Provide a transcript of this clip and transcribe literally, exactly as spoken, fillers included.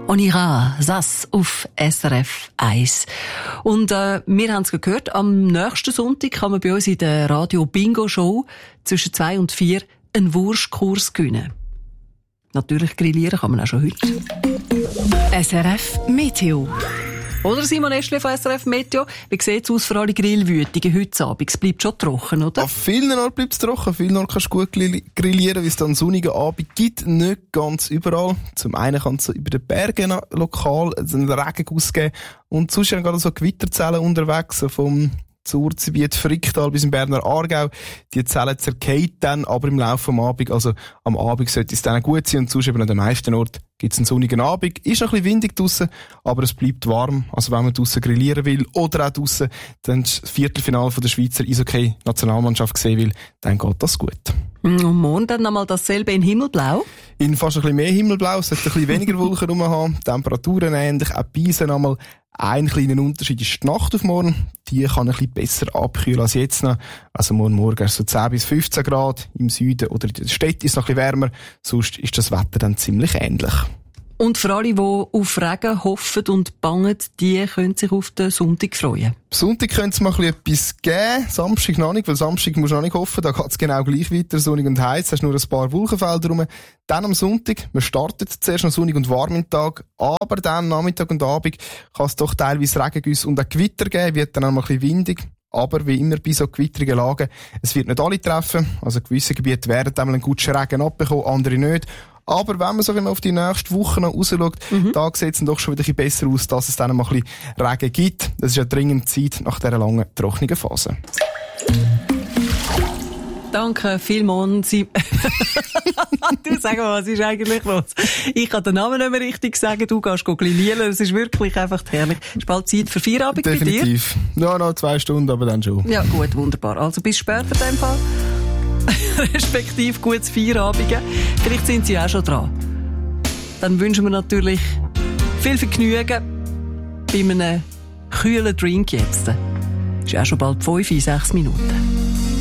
On ira, das auf S R F eins. Und äh, wir haben es gehört, am nächsten Sonntag kann man bei uns in der Radio-Bingo-Show zwischen zwei und vier einen Wurstkurs gewinnen. Natürlich grillieren kann man auch schon heute. S R F Meteo. Oder Simon Eschle von S R F Meteo. Wie sieht es aus für alle Grillwütigen heute Abend? Es bleibt schon trocken, oder? An vielen Orten bleibt es trocken. An vielen Orten kannst du gut grillieren, wie es dann einen sonnigen Abend gibt. Nicht ganz überall. Zum einen kann es über den Bergen lokal einen Regenguss geben. Und sonst sind gerade so Gewitterzellen unterwegs, so vom Zurzgebiet Fricktal bis im Berner Aargau. Die Zellen zerkehren dann aber im Laufe des Abends. Also am Abend sollte es dann gut sein und sonst eben an den meisten Orten gibt es einen sonnigen Abend. Ist noch ein bisschen windig draussen, aber es bleibt warm. Also wenn man draussen grillieren will oder auch draussen dann das Viertelfinale von der Schweizer Eishockey-Nationalmannschaft sehen will, dann geht das gut. Und morgen dann nochmal dasselbe in Himmelblau? In fast ein bisschen mehr Himmelblau, es sollte ein bisschen weniger Wolken rum haben, Temperaturen ähnlich, auch bei Eisen einmal. Ein kleiner Unterschied ist die Nacht auf morgen. Die kann ein bisschen besser abkühlen als jetzt noch. Also morgen Morgen ist so zehn bis fünfzehn Grad. Im Süden oder in der Stadt ist es noch ein bisschen wärmer. Sonst ist das Wetter dann ziemlich ähnlich. Und für alle, die auf Regen hoffen und bangen, die können sich auf den Sonntag freuen. Sonntag könnte es mal ein bisschen etwas geben. Samstag noch nicht, weil Samstag musst du noch nicht hoffen. Da geht es genau gleich weiter, sonnig und heiß. Hast nur ein paar Wolkenfelder rum. Dann am Sonntag, man startet zuerst noch sonnig und warm im Tag, aber dann Nachmittag und Abend kann es doch teilweise Regengüsse und auch Gewitter geben, wird dann auch mal ein bisschen windig. Aber wie immer bei so gewitterigen Lagen, es wird nicht alle treffen. Also gewisse Gebiete werden einmal einen guten Regen abbekommen, andere nicht. Aber wenn man so immer auf die nächste Woche noch rausschaut, mhm. da sieht es dann doch schon wieder ein bisschen besser aus, dass es dann mal ein bisschen Regen gibt. Das ist ja dringend Zeit nach dieser langen, trockenen Phase. Danke vielmals. Du, sag mal, was ist eigentlich los? Ich kann den Namen nicht mehr richtig sagen, du gehst grillieren. Es ist wirklich einfach herrlich. Es ist bald Zeit für Feierabend bei dir. Definitiv. Ja, noch zwei Stunden, aber dann schon. Ja, gut, wunderbar. Also bis später in dem Fall. Respektive gutes Feierabend. Vielleicht sind Sie auch schon dran. Dann wünschen wir natürlich viel Vergnügen bei einem kühlen Drink jetzt. Es ist auch schon bald fünf, sechs Minuten.